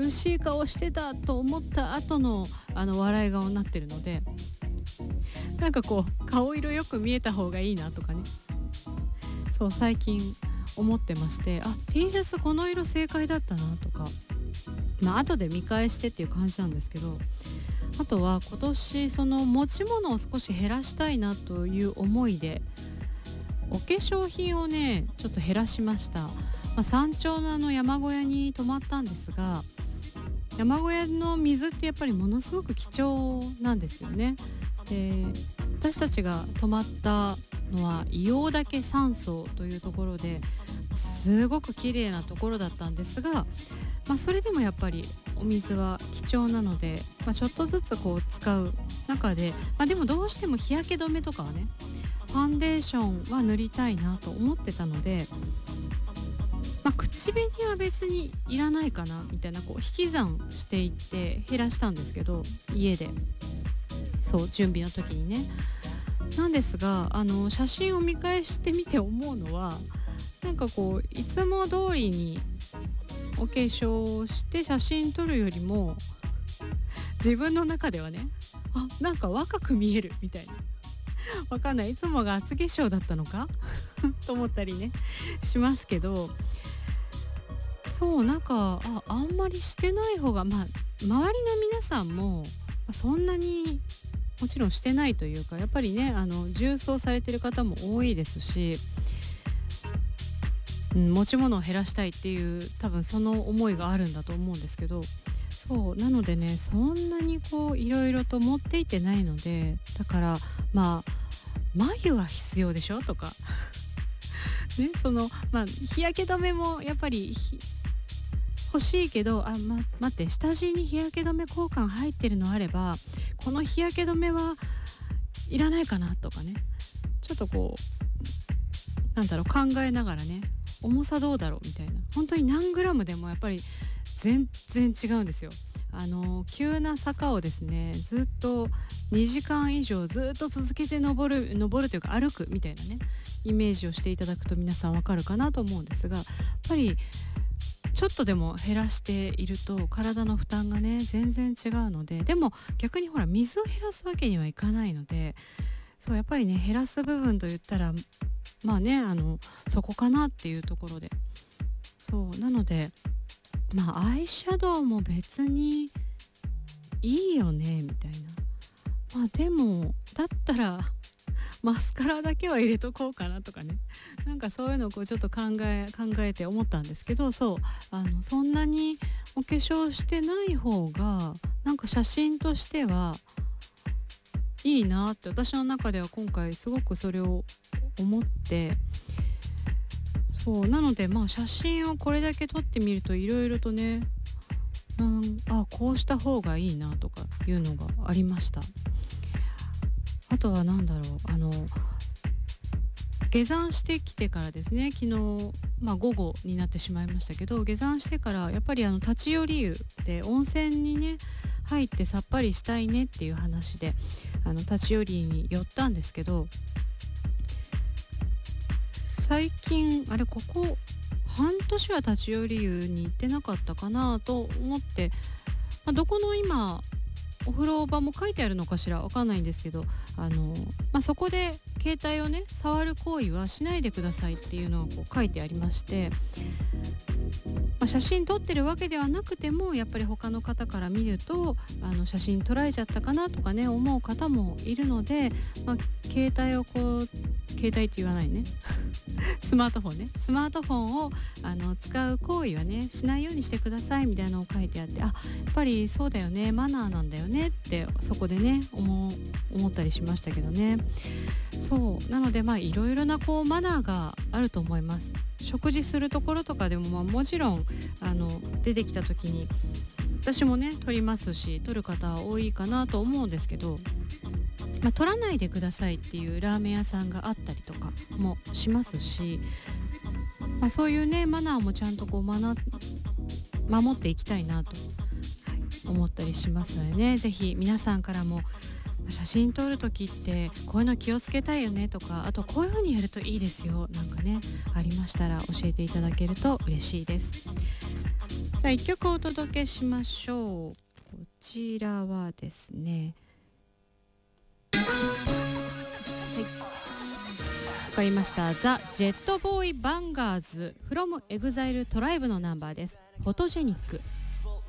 苦しい顔してたと思った後の笑い顔になってるので、なんかこう顔色よく見えた方がいいなとかね、そう最近思ってまして、T シャツこの色正解だったなとか、後で見返してっていう感じなんですけど、あとは今年その持ち物を少し減らしたいなという思いでお化粧品をねちょっと減らしました。山頂の山小屋に泊まったんですが、山小屋の水ってやっぱりものすごく貴重なんですよね。で、私たちが泊まったのは硫黄岳山荘というところですごく綺麗なところだったんですが、それでもやっぱりお水は貴重なので、ちょっとずつこう使う中で、でもどうしても日焼け止めとかはね、ファンデーションは塗りたいなと思ってたので、口紅は別にいらないかなみたいな、こう引き算していって減らしたんですけど、家でそう準備の時にね。なんですが写真を見返してみて思うのは、なんかこういつも通りにお化粧をして写真撮るよりも、自分の中ではね、なんか若く見えるみたいな、わかんない、いつもが厚化粧だったのかと思ったりねしますけど、そうなんかあんまりしてない方が、周りの皆さんもそんなにもちろんしてないというか、やっぱりね重装されてる方も多いですし、持ち物を減らしたいっていう多分その思いがあるんだと思うんですけど、そうなのでね、そんなにこういろいろと持っていってないので、だから眉は必要でしょとかね、日焼け止めもやっぱり欲しいけど、待って、下地に日焼け止め効果が入ってるのあれば、この日焼け止めはいらないかなとかね、ちょっとこう考えながらね、重さどうだろうみたいな、本当に何グラムでもやっぱり全然違うんですよ。急な坂をですねずっと2時間以上ずっと続けて登るというか歩くみたいなね、イメージをしていただくと皆さんわかるかなと思うんですが、やっぱりちょっとでも減らしていると体の負担がね全然違うので、でも逆にほら水を減らすわけにはいかないので、そうやっぱりね減らす部分といったらそこかなっていうところで、そうなのでアイシャドウも別にいいよねみたいな、でもだったらマスカラだけは入れとこうかなとかね、なんかそういうのをこうちょっと考えて思ったんですけど、そうそんなにお化粧してない方がなんか写真としてはいいなって私の中では今回すごくそれを思って、そうなので写真をこれだけ撮ってみるといろいろとね、こうした方がいいなとかいうのがありました。あとは下山してきてからですね、昨日、午後になってしまいましたけど、下山してからやっぱり立ち寄り湯で温泉にね入ってさっぱりしたいねっていう話で立ち寄りに寄ったんですけど、最近ここ半年は立ち寄り湯に行ってなかったかなと思って、どこの今お風呂場も書いてあるのかしらわかんないんですけど、そこで携帯をね触る行為はしないでくださいっていうのがこう書いてありまして、写真撮ってるわけではなくてもやっぱり他の方から見ると写真撮られちゃったかなとかね思う方もいるので、携帯って言わないねスマートフォンを使う行為はねしないようにしてくださいみたいなのを書いてあって、やっぱりそうだよね、マナーなんだよねってそこでね思ったりしましたけどね。そうなのでいろいろなこうマナーがあると思います。食事するところとかでももちろん出てきた時に私もね撮りますし、撮る方多いかなと思うんですけど、撮らないでくださいっていうラーメン屋さんがあったりとかもしますし、そういうねマナーもちゃんとこう守っていきたいなと、思ったりしますのでね、ぜひ皆さんからも写真撮る時ってこういうの気をつけたいよねとか、あとこういう風にやるといいですよなんかねありましたら教えていただけると嬉しいです。 さあ1曲お届けしましょう。こちらはですね、はい、わかりました。ザ・ジェットボーイ・バンガーズ from EXILE トライブのナンバーです。フォトジェニック。